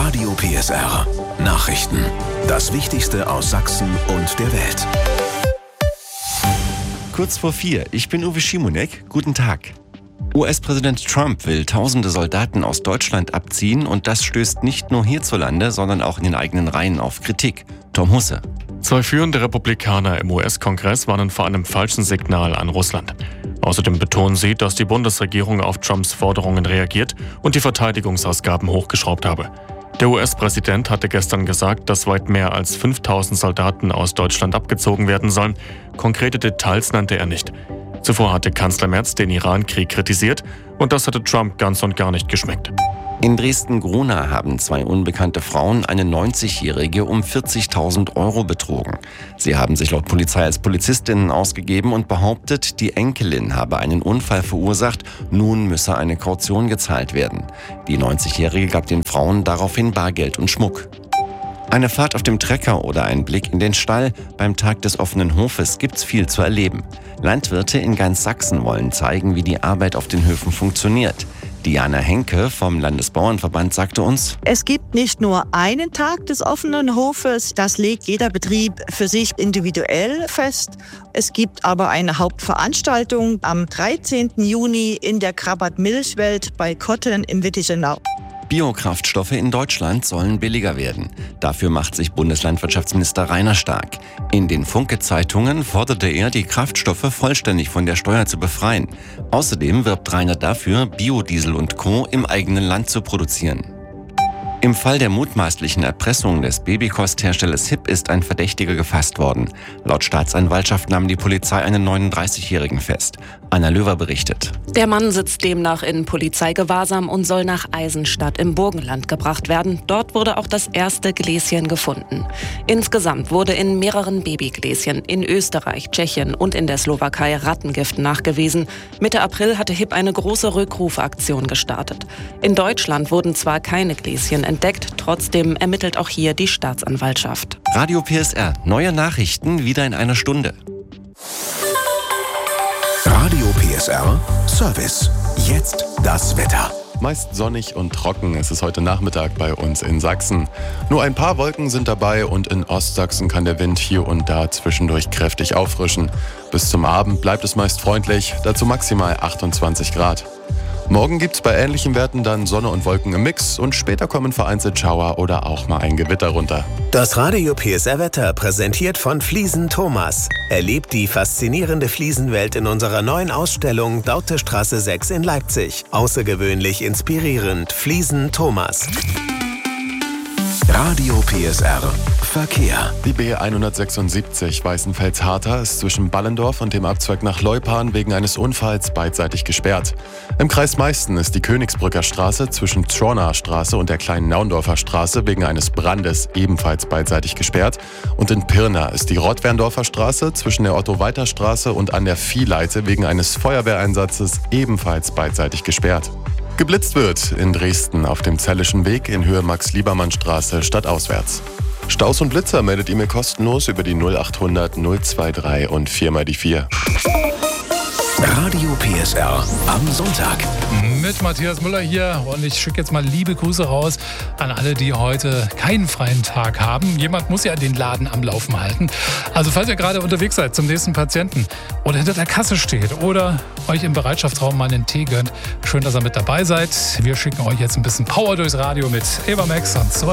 Radio PSR Nachrichten. Das Wichtigste aus Sachsen und der Welt. Kurz vor 4. Ich bin Uwe Schimonek. Guten Tag. US-Präsident Trump will tausende Soldaten aus Deutschland abziehen und das stößt nicht nur hierzulande, sondern auch in den eigenen Reihen auf Kritik. Tom Husse. 2 führende Republikaner im US-Kongress warnen vor einem falschen Signal an Russland. Außerdem betonen sie, dass die Bundesregierung auf Trumps Forderungen reagiert und die Verteidigungsausgaben hochgeschraubt habe. Der US-Präsident hatte gestern gesagt, dass weit mehr als 5000 Soldaten aus Deutschland abgezogen werden sollen. Konkrete Details nannte er nicht. Zuvor hatte Kanzler Merz den Iran-Krieg kritisiert und das hatte Trump ganz und gar nicht geschmeckt. In Dresden-Grunau haben 2 unbekannte Frauen eine 90-Jährige um 40.000 € betrogen. Sie haben sich laut Polizei als Polizistinnen ausgegeben und behauptet, die Enkelin habe einen Unfall verursacht, nun müsse eine Kaution gezahlt werden. Die 90-Jährige gab den Frauen daraufhin Bargeld und Schmuck. Eine Fahrt auf dem Trecker oder ein Blick in den Stall. Beim Tag des offenen Hofes gibt's viel zu erleben. Landwirte in ganz Sachsen wollen zeigen, wie die Arbeit auf den Höfen funktioniert. Diana Henke vom Landesbauernverband sagte uns: Es gibt nicht nur einen Tag des offenen Hofes, das legt jeder Betrieb für sich individuell fest. Es gibt aber eine Hauptveranstaltung am 13. Juni in der Krabat-Milchwelt bei Kotten im Wittichenau. Biokraftstoffe in Deutschland sollen billiger werden. Dafür macht sich Bundeslandwirtschaftsminister Rainer stark. In den Funke-Zeitungen forderte er, die Kraftstoffe vollständig von der Steuer zu befreien. Außerdem wirbt Rainer dafür, Biodiesel und Co. im eigenen Land zu produzieren. Im Fall der mutmaßlichen Erpressung des Babykostherstellers HiP ist ein Verdächtiger gefasst worden. Laut Staatsanwaltschaft nahm die Polizei einen 39-Jährigen fest. Anna Löwer berichtet. Der Mann sitzt demnach in Polizeigewahrsam und soll nach Eisenstadt im Burgenland gebracht werden. Dort wurde auch das erste Gläschen gefunden. Insgesamt wurde in mehreren Babygläschen in Österreich, Tschechien und in der Slowakei Rattengift nachgewiesen. Mitte April hatte HiP eine große Rückrufaktion gestartet. In Deutschland wurden zwar keine Gläschen entdeckt, trotzdem ermittelt auch hier die Staatsanwaltschaft. Radio PSR, neue Nachrichten wieder in einer Stunde. Radio PSR Service. Jetzt das Wetter. Meist sonnig und trocken ist es heute Nachmittag bei uns in Sachsen. Nur ein paar Wolken sind dabei und in Ostsachsen kann der Wind hier und da zwischendurch kräftig auffrischen. Bis zum Abend bleibt es meist freundlich, dazu maximal 28 Grad. Morgen gibt's bei ähnlichen Werten dann Sonne und Wolken im Mix und später kommen vereinzelt Schauer oder auch mal ein Gewitter runter. Das Radio PSR Wetter präsentiert von Fliesen Thomas. Erlebt die faszinierende Fliesenwelt in unserer neuen Ausstellung Dautestraße 6 in Leipzig. Außergewöhnlich inspirierend. Fliesen Thomas. Radio PSR Verkehr. Die B176 Weißenfels-Harter ist zwischen Ballendorf und dem Abzweig nach Leupan wegen eines Unfalls beidseitig gesperrt. Im Kreis Meisten ist die Königsbrücker Straße zwischen Traunaer Straße und der kleinen Naundorfer Straße wegen eines Brandes ebenfalls beidseitig gesperrt. Und in Pirna ist die Rottwerndorfer Straße zwischen der Otto-Walter-Straße und an der Viehleite wegen eines Feuerwehreinsatzes ebenfalls beidseitig gesperrt. Geblitzt wird in Dresden auf dem Zellischen Weg in Höhe Max-Liebermann-Straße stadtauswärts. Staus und Blitzer meldet ihr mir kostenlos über die 0800 023 und 4x4. Radio PSR am Sonntag. Mit Matthias Müller hier und ich schicke jetzt mal liebe Grüße raus an alle, die heute keinen freien Tag haben. Jemand muss ja den Laden am Laufen halten. Also falls ihr gerade unterwegs seid zum nächsten Patienten oder hinter der Kasse steht oder euch im Bereitschaftsraum mal einen Tee gönnt, schön, dass ihr mit dabei seid. Wir schicken euch jetzt ein bisschen Power durchs Radio mit Eva Max und so.